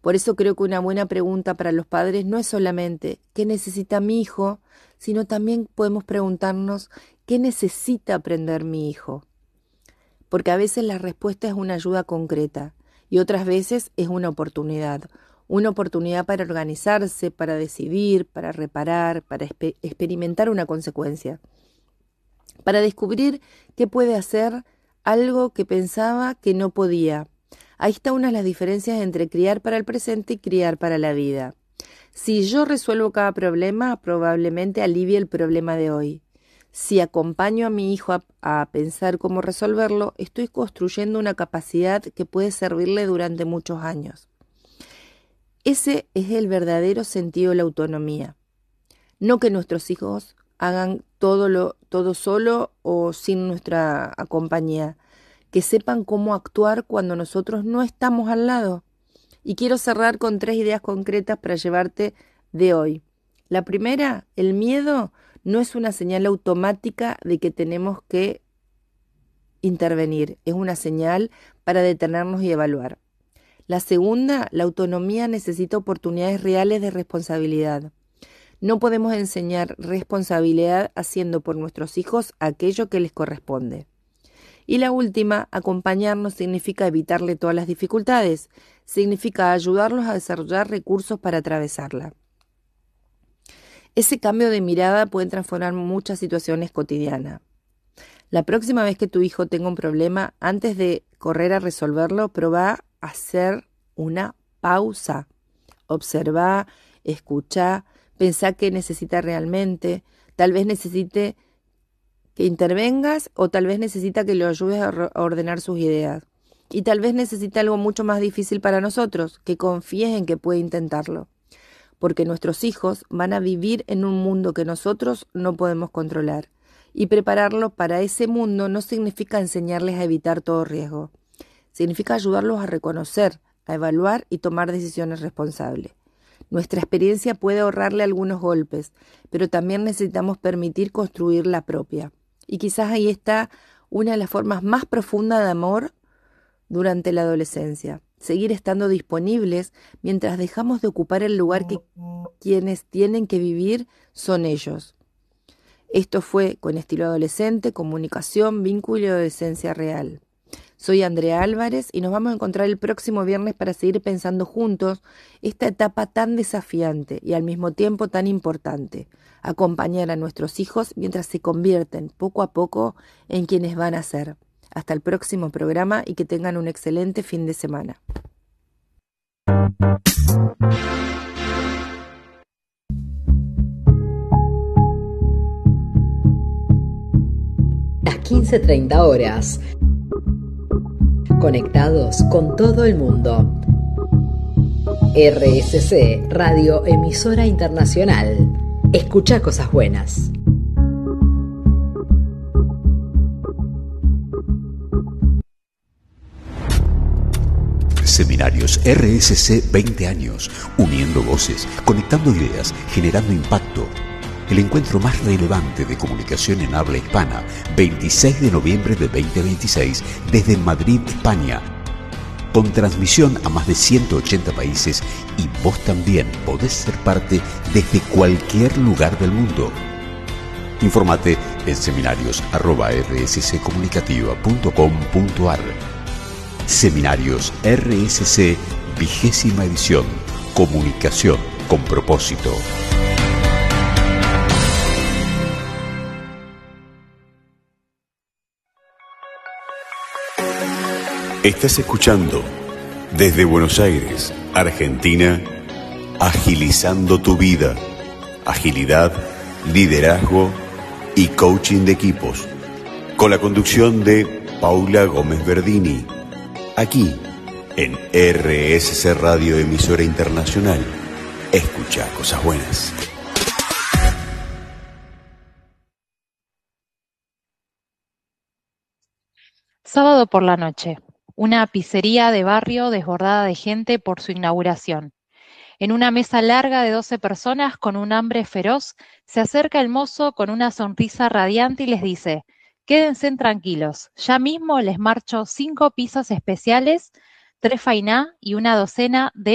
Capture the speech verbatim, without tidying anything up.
Por eso creo que una buena pregunta para los padres no es solamente ¿qué necesita mi hijo?, sino también podemos preguntarnos ¿qué necesita aprender mi hijo? Porque a veces la respuesta es una ayuda concreta y otras veces es una oportunidad. Una oportunidad para organizarse, para decidir, para reparar, para exper- experimentar una consecuencia. Para descubrir qué puede hacer algo que pensaba que no podía. Ahí está una de las diferencias entre criar para el presente y criar para la vida. Si yo resuelvo cada problema, probablemente alivie el problema de hoy. Si acompaño a mi hijo a, a pensar cómo resolverlo, estoy construyendo una capacidad que puede servirle durante muchos años. Ese es el verdadero sentido de la autonomía. No que nuestros hijos hagan todo, lo, todo solo o sin nuestra compañía. Que sepan cómo actuar cuando nosotros no estamos al lado. Y quiero cerrar con tres ideas concretas para llevarte de hoy. La primera, el miedo no es una señal automática de que tenemos que intervenir, es una señal para detenernos y evaluar. La segunda, la autonomía necesita oportunidades reales de responsabilidad. No podemos enseñar responsabilidad haciendo por nuestros hijos aquello que les corresponde. Y la última, acompañarnos significa evitarle todas las dificultades, significa ayudarlos a desarrollar recursos para atravesarla. Ese cambio de mirada puede transformar muchas situaciones cotidianas. La próxima vez que tu hijo tenga un problema, antes de correr a resolverlo, probá a hacer una pausa. Observá, escuchá, pensá qué necesita realmente. Tal vez necesite que intervengas o tal vez necesita que lo ayudes a ordenar sus ideas. Y tal vez necesita algo mucho más difícil para nosotros, que confíes en que puede intentarlo. Porque nuestros hijos van a vivir en un mundo que nosotros no podemos controlar. Y prepararlos para ese mundo no significa enseñarles a evitar todo riesgo. Significa ayudarlos a reconocer, a evaluar y tomar decisiones responsables. Nuestra experiencia puede ahorrarle algunos golpes, pero también necesitamos permitir construir la propia. Y quizás ahí está una de las formas más profundas de amor durante la adolescencia. Seguir estando disponibles mientras dejamos de ocupar el lugar que quienes tienen que vivir son ellos. Esto fue Con Estilo Adolescente, Comunicación, Vínculo y Adolescencia Real. Soy Andrea Álvarez y nos vamos a encontrar el próximo viernes para seguir pensando juntos esta etapa tan desafiante y al mismo tiempo tan importante. Acompañar a nuestros hijos mientras se convierten poco a poco en quienes van a ser. Hasta el próximo programa y que tengan un excelente fin de semana. Las quince treinta horas. Conectados con todo el mundo. R S C, Radio Emisora Internacional. Escucha cosas buenas. Seminarios R S C veinte años, uniendo voces, conectando ideas, generando impacto. El encuentro más relevante de comunicación en habla hispana, veintiséis de noviembre de veinte veintiséis, desde Madrid, España. Con transmisión a más de ciento ochenta países y vos también podés ser parte desde cualquier lugar del mundo. Infórmate en seminarios arroba r s c comunicativa punto com punto a r. Seminarios R S C, vigésima edición. Comunicación con propósito. Estás escuchando desde Buenos Aires, Argentina, Agilizando tu Vida. Agilidad, liderazgo y coaching de equipos. Con la conducción de Paula Gómez Verdini. Aquí, en R S C Radio Emisora Internacional. Escucha cosas buenas. Sábado por la noche. Una pizzería de barrio desbordada de gente por su inauguración. En una mesa larga de doce personas con un hambre feroz, se acerca el mozo con una sonrisa radiante y les dice: quédense tranquilos, ya mismo les marcho cinco pizzas especiales, tres fainá y una docena de